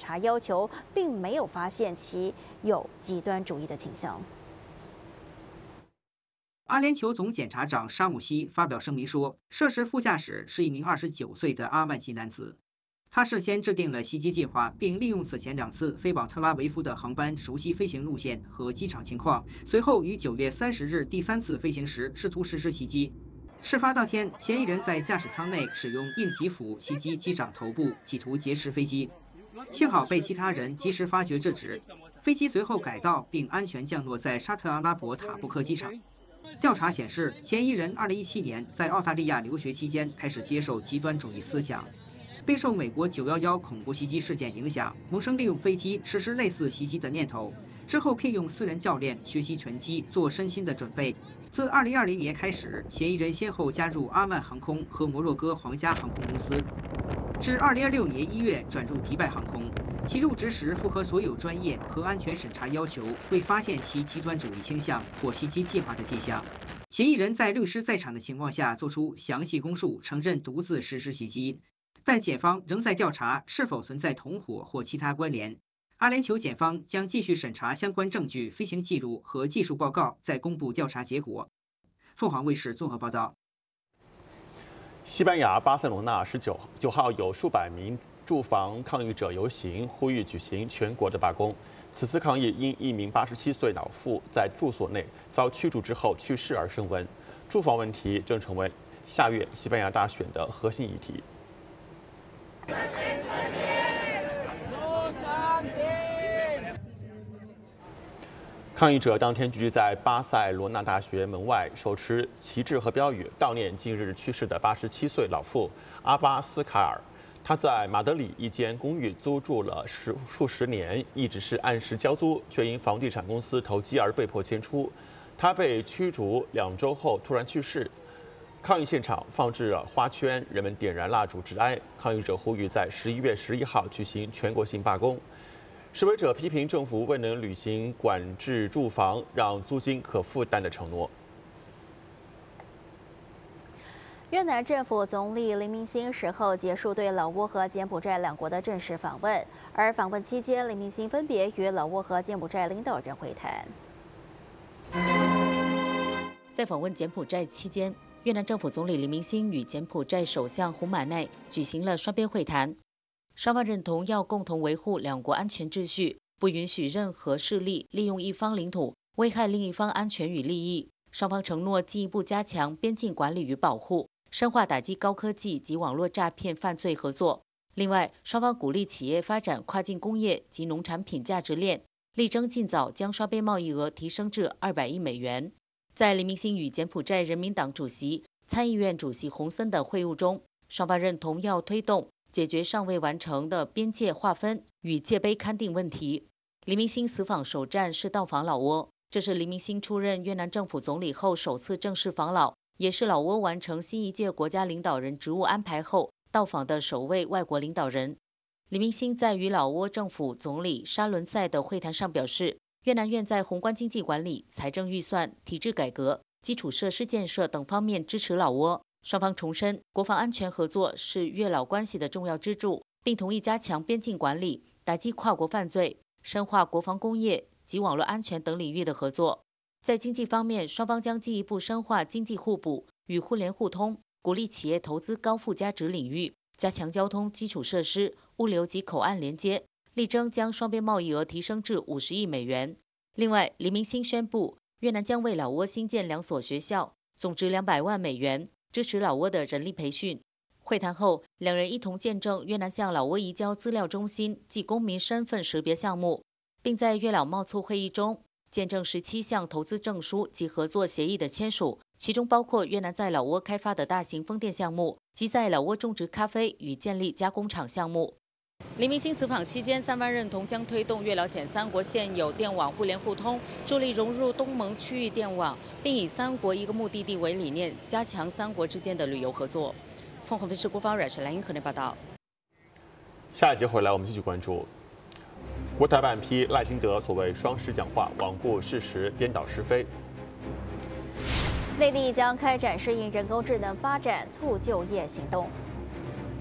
查要求，并没有发现其有极端主义的倾向。 阿联酋总检察长沙姆西发表声明说，涉事副驾驶是一名29岁的阿曼籍男子。他事先制定了袭击计划，并利用此前2次飞往特拉维夫的航班熟悉飞行路线和机场情况。随后于9月30日第3次飞行时试图实施袭击。事发当天，嫌疑人在驾驶舱内使用硬击斧袭击机长头部，企图劫持飞机。幸好被其他人及时发觉制止，飞机随后改道并安全降落在沙特阿拉伯塔布克机场。调查显示，嫌疑人2017年在澳大利亚留学期间开始接受极端主义思想。备受美国911恐怖袭击事件影响，萌生利用飞机实施类似袭击的念头。之后聘用私人教练学习拳击，做身心的准备。自2020年开始，嫌疑人先后加入阿曼航空和摩洛哥皇家航空公司，至2026年1月转入迪拜航空。其入职时符合所有专业和安全审查要求，未发现其极端主义倾向或袭击计划的迹象。嫌疑人在律师在场的情况下作出详细供述，承认独自实施袭击。但检方仍在调查是否存在同伙或其他关联。阿联酋检方将继续审查相关证据、飞行记录和技术报告，再公布调查结果。凤凰卫视综合报道。 西班牙巴塞罗那19号有数百名住房抗议者游行，呼吁举行全国的罢工。此次抗议因一名87岁老妇在住所内遭驱逐之后去世而升温。住房问题正成为下月西班牙大选的核心议题。抗议者当天聚集在巴塞罗那大学门外，手持旗帜和标语，悼念近日去世的87岁老妇阿巴斯卡尔。他在马德里一间公寓租住了数十年，一直是按时交租，却因房地产公司投机而被迫迁出。他被驱逐2周后突然去世。抗议现场放置了花圈，人们点燃蜡烛致哀。抗议者呼吁在11月11号举行全国性罢工。示威者批评政府未能履行管制住房、让租金可负担的承诺。 越南政府总理黎明星10号结束对老挝和柬埔寨2国的正式访问，而访问期间，黎明星分别与老挝和柬埔寨领导人会谈。 在访问柬埔寨期间，越南政府总理黎明星与柬埔寨首相洪马奈举行了双边会谈，双方认同要共同维护2国安全秩序，不允许任何势力利用一方领土危害另一方安全与利益。双方承诺进一步加强边境管理与保护，深化打击高科技及网络诈骗犯罪合作。另外，双方鼓励企业发展跨境工业及农产品价值链，力争尽早将双边贸易额提升至200亿美元。在黎明星与柬埔寨人民党主席、参议院主席洪森的会晤中，双方认同要推动解决尚未完成的边界划分与界碑勘定问题。黎明星此访首站是到访老挝，这是黎明星出任越南政府总理后首次正式访老，也是老挝完成新一届国家领导人职务安排后到访的首位外国领导人。黎明星在与老挝政府总理沙伦塞的会谈上表示，越南愿在宏观经济管理、财政预算、体制改革、基础设施建设等方面支持老挝。双方重申，国防安全合作是越老关系的重要支柱，并同意加强边境管理、打击跨国犯罪、深化国防工业及网络安全等领域的合作。在经济方面，双方将进一步深化经济互补与互联互通，鼓励企业投资高附加值领域，加强交通基础设施、物流及口岸连接，力争将双边贸易额提升至50亿美元。另外，黎明星宣布，越南将为老挝新建2所学校，总值200万美元，支持老挝的人力培训。会谈后，两人一同见证越南向老挝移交资料中心及公民身份识别项目，并在越老贸促会议中见证17项投资证书及合作协议的签署，其中包括越南在老挝开发的大型风电项目及在老挝种植咖啡与建立加工厂项目。黎明星此访期间，三方认同将推动越老柬3国现有电网互联互通，助力融入东盟区域电网，并以3国一个目的地为理念，加强3国之间的旅游合作。凤凰卫视郭芳阮、沈兰英河内报道。 下一节回来，我们继续关注国台办批赖清德所谓双十讲话，罔顾事实，颠倒是非。 内地将开展适应人工智能发展促就业行动。